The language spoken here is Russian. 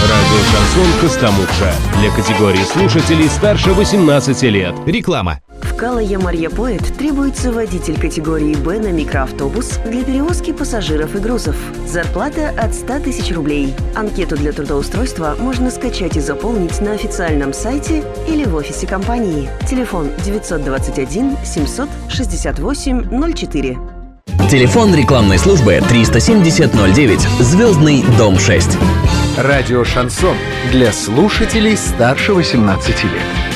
Радио «Шансон» Костомукша. Для категории слушателей старше 18 лет. Реклама. В Калая-Марья-Поэт требуется водитель категории «Б» на микроавтобус для перевозки пассажиров и грузов. Зарплата от 100 тысяч рублей. Анкету для трудоустройства можно скачать и заполнить на официальном сайте или в офисе компании. Телефон 921 768 04. Телефон рекламной службы 370-09, Звездный дом 6. Радио «Шансон» для слушателей старше 18 лет.